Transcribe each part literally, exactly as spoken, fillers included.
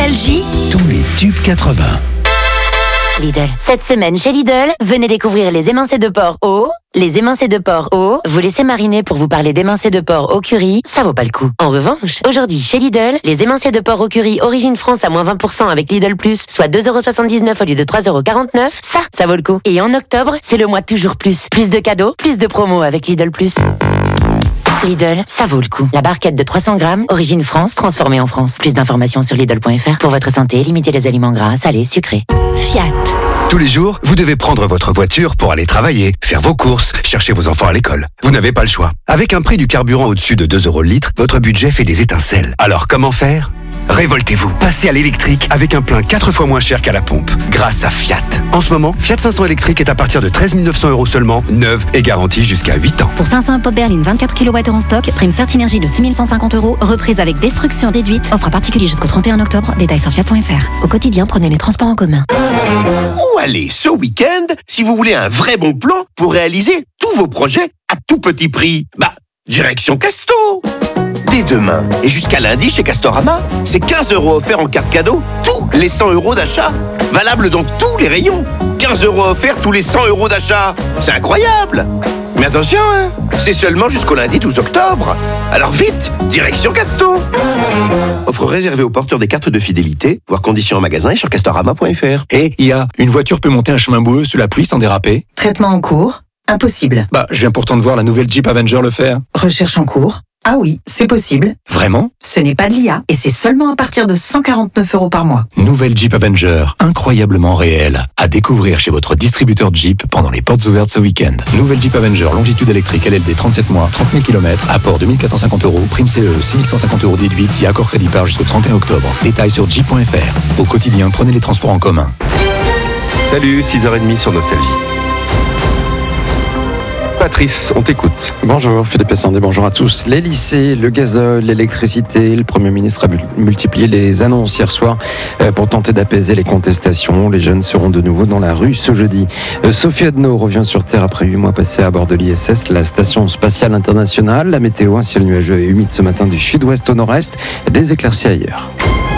Nostalgie, tous les tubes quatre-vingts. Lidl. Cette semaine chez Lidl, venez découvrir les émincés de porc au... Les émincés de porc au... Vous laissez mariner pour vous parler d'émincés de porc au curry, ça vaut pas le coup. En revanche, aujourd'hui chez Lidl, les émincés de porc au curry Origine France à moins vingt pour cent avec Lidl Plus, soit deux euros soixante-dix-neuf au lieu de trois euros quarante-neuf, ça, ça vaut le coup. Et en octobre, c'est le mois toujours plus. Plus de cadeaux, plus de promos avec Lidl Plus. Lidl, ça vaut le coup. La barquette de trois cents grammes, Origine France, transformée en France. Plus d'informations sur Lidl point F R. Pour votre santé, limitez les aliments gras, salés, sucrés. Fiat. Tous les jours, vous devez prendre votre voiture pour aller travailler, faire vos courses, chercher vos enfants à l'école. Vous n'avez pas le choix. Avec un prix du carburant au-dessus de deux euros le litre, votre budget fait des étincelles. Alors comment faire ? Révoltez-vous. Passez à l'électrique avec un plein quatre fois moins cher qu'à la pompe, grâce à Fiat. En ce moment, Fiat cinq cents électrique est à partir de treize mille neuf cents euros seulement, neuve et garantie jusqu'à huit ans. Pour cinq cents pop berline vingt-quatre kilowattheures en stock, prime Certinergie de six mille cent cinquante euros, reprise avec destruction déduite, offre à particulier jusqu'au trente et un octobre, détails sur fiat point F R. Au quotidien, prenez les transports en commun. Où aller ce week-end si vous voulez un vrai bon plan pour réaliser tous vos projets à tout petit prix ? Bah, direction Casto. Dès demain et jusqu'à lundi chez Castorama, c'est quinze euros offerts en carte cadeau, tous les cent euros d'achat. Valable dans tous les rayons. quinze euros offerts tous les cent euros d'achat. C'est incroyable. Mais attention, hein, c'est seulement jusqu'au lundi douze octobre. Alors vite, direction Casto. Offre réservée aux porteurs des cartes de fidélité, voire conditions en magasin et sur castorama point F R. Hé, hey, I A, une voiture peut monter un chemin boueux sous la pluie sans déraper ? Traitement en cours ? Impossible. Bah, je viens pourtant de voir la nouvelle Jeep Avenger le faire. Recherche en cours ? Ah oui, c'est possible. Vraiment ? Ce n'est pas de l'I A et c'est seulement à partir de cent quarante-neuf euros par mois. Nouvelle Jeep Avenger, incroyablement réelle. À découvrir chez votre distributeur Jeep pendant les portes ouvertes ce week-end. Nouvelle Jeep Avenger, longitude électrique L L D trente-sept mois, trente mille kilomètres, apport deux mille quatre cent cinquante euros, prime C E E six mille cent cinquante euros déduite si accord crédit par jusqu'au trente et un octobre. Détails sur jeep point F R. Au quotidien, prenez les transports en commun. Salut, six heures trente sur Nostalgie. Patrice, on t'écoute. Bonjour Philippe Sandé, bonjour à tous. Les lycées, le gazole, l'électricité, le Premier ministre a multiplié les annonces hier soir pour tenter d'apaiser les contestations. Les jeunes seront de nouveau dans la rue ce jeudi. Sophie Adno revient sur Terre après huit mois passés à bord de l'I S S, la station spatiale internationale. La météo, un ciel nuageux et humide ce matin du sud-ouest au nord-est, des éclaircies ailleurs.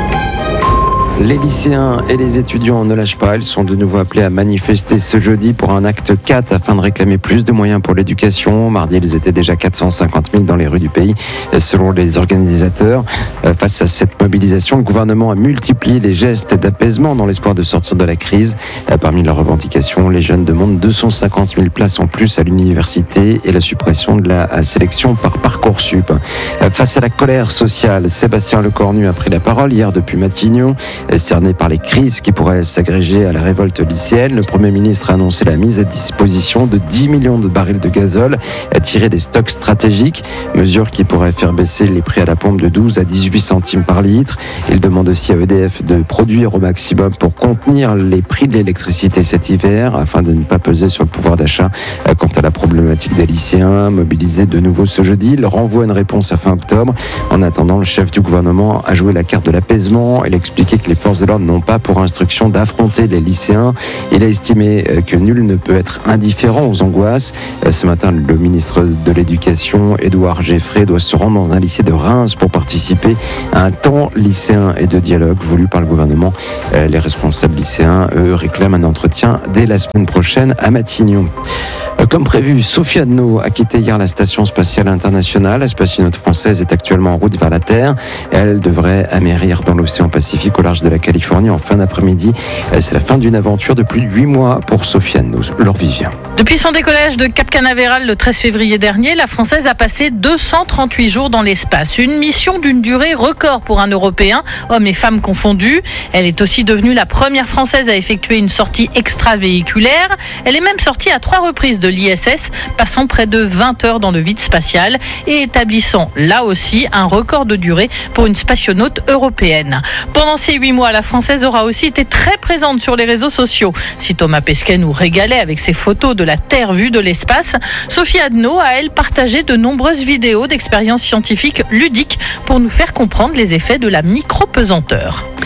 Les lycéens et les étudiants ne lâchent pas. Ils sont de nouveau appelés à manifester ce jeudi pour un acte quatre afin de réclamer plus de moyens pour l'éducation. Mardi, ils étaient déjà quatre cent cinquante mille dans les rues du pays, selon les organisateurs. Face à cette mobilisation, le gouvernement a multiplié les gestes d'apaisement dans l'espoir de sortir de la crise. Parmi leurs revendications, les jeunes demandent deux cent cinquante mille places en plus à l'université et la suppression de la sélection par Parcoursup. Face à la colère sociale, Sébastien Lecornu a pris la parole hier depuis Matignon. Cerné par les crises qui pourraient s'agréger à la révolte lycéenne, le Premier ministre a annoncé la mise à disposition de dix millions de barils de gazole tirés des stocks stratégiques, mesure qui pourrait faire baisser les prix à la pompe de douze à dix-huit centimes par litre. Il demande aussi à E D F de produire au maximum pour contenir les prix de l'électricité cet hiver, afin de ne pas peser sur le pouvoir d'achat. Quant à la problématique des lycéens, mobilisés de nouveau ce jeudi, il renvoie une réponse à fin octobre. En attendant, le chef du gouvernement a joué la carte de l'apaisement. Il a expliqué que les forces de l'ordre n'ont pas pour instruction d'affronter les lycéens. Il a estimé que nul ne peut être indifférent aux angoisses. Ce matin, le ministre de l'Éducation, Édouard Geffray, doit se rendre dans un lycée de Reims pour participer à un temps lycéen et de dialogue voulu par le gouvernement. Les responsables lycéens, eux, réclament un entretien dès la semaine prochaine à Matignon. Comme prévu, Sophie Adno a quitté hier la station spatiale internationale. La spationaute française est actuellement en route vers la Terre. Elle devrait amérir dans l'océan Pacifique au large de la Californie en fin d'après-midi. C'est la fin d'une aventure de plus de huit mois pour Sophie Adno. Laure Vivien. Depuis son décollage de Cap Canaveral le treize février dernier, la Française a passé deux cent trente-huit jours dans l'espace. Une mission d'une durée record pour un Européen, hommes et femmes confondus. Elle est aussi devenue la première Française à effectuer une sortie extravéhiculaire. Elle est même sortie à trois reprises de l'I S S, passant près de vingt heures dans le vide spatial et établissant là aussi un record de durée pour une spationaute européenne. Pendant ces huit mois, la Française aura aussi été très présente sur les réseaux sociaux. Si Thomas Pesquet nous régalait avec ses photos de la Terre vue de l'espace, Sophie Adno a, elle, partagé de nombreuses vidéos d'expériences scientifiques ludiques pour nous faire comprendre les effets de la micro-pesanteur.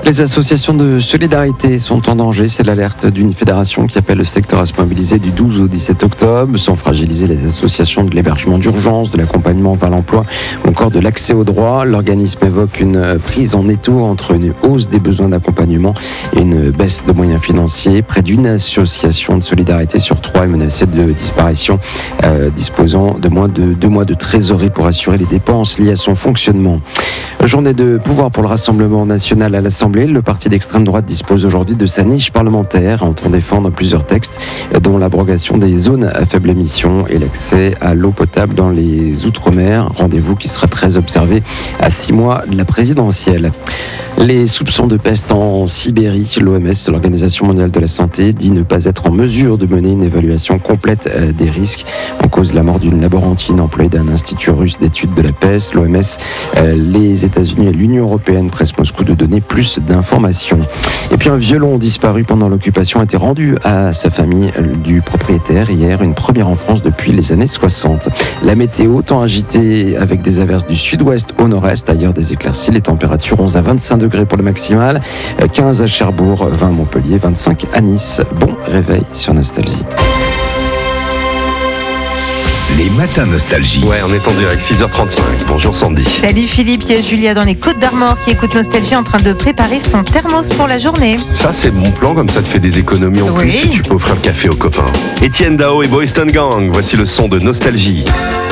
Les associations de solidarité sont en danger. C'est l'alerte d'une fédération qui appelle le secteur à se mobiliser du douze au dix-sept octobre, sans fragiliser les associations de l'hébergement d'urgence, de l'accompagnement vers l'emploi ou encore de l'accès aux droits. L'organisme évoque une prise en étau entre une hausse des besoins d'accompagnement et une baisse de moyens financiers. Près d'une association de solidarité sur trois est menacée de disparition, euh, disposant de moins de deux mois de trésorerie pour assurer les dépenses liées à son fonctionnement. Journée de pouvoir pour le Rassemblement national à l'Assemblée. Le parti d'extrême droite dispose aujourd'hui de sa niche parlementaire, entend défendre plusieurs textes, dont l'abrogation des zones à faible émission et l'accès à l'eau potable dans les Outre-mer. Rendez-vous qui sera très observé à six mois de la présidentielle. Les soupçons de peste en Sibérie. L'O M S, l'Organisation mondiale de la santé, dit ne pas être en mesure de mener une évaluation complète des risques. En cause la mort d'une laborantine employée d'un institut russe d'études de la peste. L'O M S, les États-Unis et l'Union européenne pressent Moscou de donner plus d'informations. Et puis un violon disparu pendant l'occupation a été rendu à sa famille du propriétaire hier, une première en France depuis les années soixante. La météo, temps agité avec des averses du sud-ouest au nord-est, ailleurs des éclaircies. Les températures onze à vingt-cinq degrés pour le maximal, quinze à Cherbourg, vingt à Montpellier, vingt-cinq à Nice. Bon réveil sur Nostalgie. Les matins Nostalgie. Ouais, on est en direct, six heures trente-cinq. Bonjour Sandy. Salut Philippe, il y a Julia dans les Côtes d'Armor qui écoute Nostalgie en train de préparer son thermos pour la journée. Ça, c'est bon plan, comme ça te fait des économies en Oui. plus et tu peux offrir le café aux copains. Étienne Dao et Boys Town Gang, voici le son de Nostalgie.